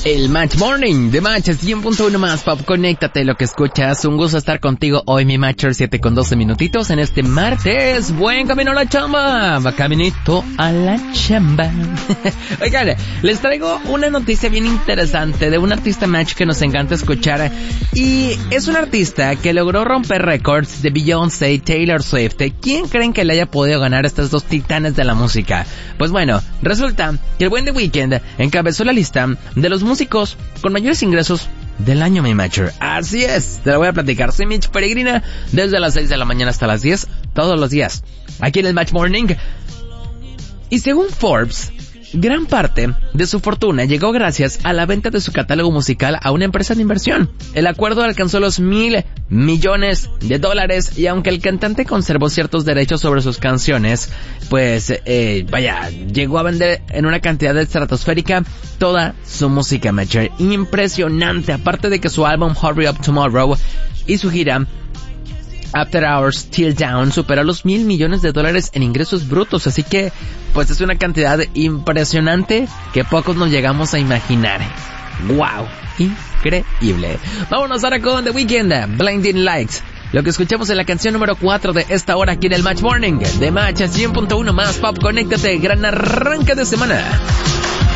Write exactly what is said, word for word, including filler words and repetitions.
El Match Morning de Match cien punto uno más Pop. Conéctate, lo que escuchas. Un gusto estar contigo hoy, mi Matcher, siete con doce minutitos en este martes. Buen camino a la chamba. Va caminito a la chamba. Oigan, les traigo una noticia bien interesante de un artista Match que nos encanta escuchar. Y es un artista que logró romper récords de Beyoncé y Taylor Swift. ¿Quién creen que le haya podido ganar a estas dos titanes de la música? Pues bueno, resulta que el buen The Weeknd encabezó la lista de los músicos con mayores ingresos del año, mi Matcher. Así es, te lo voy a platicar. Soy Mitch Peregrina, desde las seis de la mañana hasta las diez, todos los días, aquí en el Match Morning. Y según Forbes, gran parte de su fortuna llegó gracias a la venta de su catálogo musical a una empresa de inversión. El acuerdo alcanzó los mil millones de dólares y aunque el cantante conservó ciertos derechos sobre sus canciones, pues, eh, vaya, llegó a vender en una cantidad estratosférica toda su música, Matcher. Impresionante, aparte de que su álbum Hurry Up Tomorrow y su gira After Hours Till Down superó los mil millones de dólares en ingresos brutos, así que pues es una cantidad impresionante que pocos nos llegamos a imaginar. ¡Wow! Increíble. Vámonos ahora con The Weeknd, Blinding Lights. Lo que escuchamos en la canción número cuatro de esta hora aquí en el Match Morning de Match cien punto uno más Pop. Conéctate, gran arranque de semana.